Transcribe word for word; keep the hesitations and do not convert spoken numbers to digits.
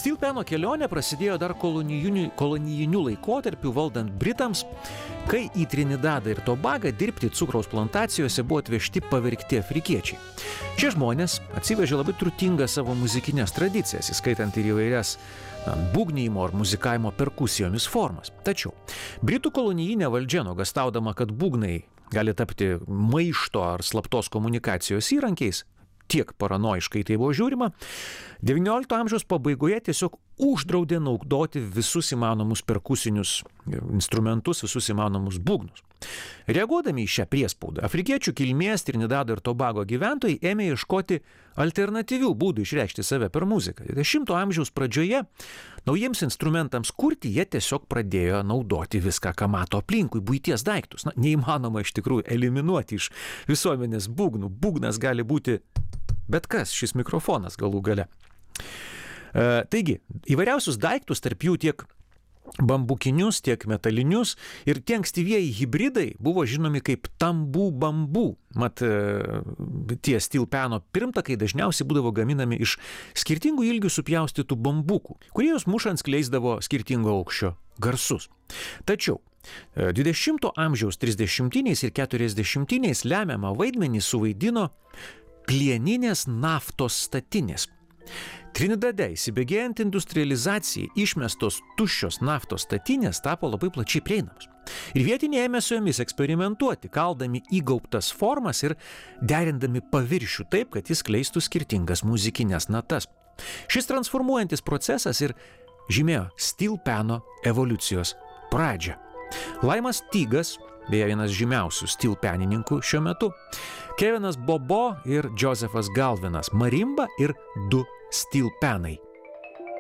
Steel Pano kelionė prasidėjo dar kolonijiniu, kolonijiniu laikotarpiu valdant Britams, kai į Trinidadą ir Tobagą dirbti cukraus plantacijose buvo atvežti pavergti afrikiečiai. Šie žmonės atsivežė labai turtingas savo muzikinės tradicijas, įskaitant ir įvairias na, būgnijimo ar muzikavimo perkusijomis formas. Tačiau Britų kolonijinė valdžia nuogąstaudama, kad būgnai gali tapti maišto ar slaptos komunikacijos įrankiais, tiek paranoiškai tai buvo žiūrima, devyniolikto amžiaus pabaigoje tiesiog uždraudė naudoti visus įmanomus perkusinius instrumentus, visus įmanomus būgnus. Reaguodami į šią priespaudą, afrikiečių kilmės Trinidado ir Tobago gyventojai ėmė ieškoti alternatyvių būdų išreikšti save per muziką. dvidešimto amžiaus pradžioje naujiems instrumentams kurti jie tiesiog pradėjo naudoti viską, ką mato aplinkui, buities daiktus. Na, neįmanoma iš tikrųjų eliminuoti iš visuomenės būgnų. Būgnas gali būti bet kas, šis mikrofonas galų gale. E, taigi, įvairiausius daiktus, tarp jų tiek bambukinius, tiek metalinius ir tie ankstyvieji hibridai buvo žinomi kaip tambų bambų. Mat, e, tie Steel Pano pirmtakai dažniausiai būdavo gaminami iš skirtingų ilgių supjaustytų bambukų, kurie jos mušant skleisdavo skirtingo aukščio garsus. Tačiau dvidešimto amžiaus trisdešimtiniais ir keturiasdešimtiniais lemiamą vaidmenį suvaidino plieninės naftos statinės. Trinidade įsibėgėjant industrializacijai išmestos tuščios naftos statinės tapo labai plačiai prieinamos. Ir vietiniai ėmė su jomis eksperimentuoti, kaldami įgaubtas formas ir derindami paviršių taip, kad jis kleistų skirtingas muzikinės natas. Šis transformuojantis procesas ir žymėjo Steel Pano evoliucijos pradžią. Laimas Tygas, beje vienas žymiausių Steel Penininkų šiuo metu, Kevinas Bobo ir Josefas Galvinas, marimba ir du Steel Penai.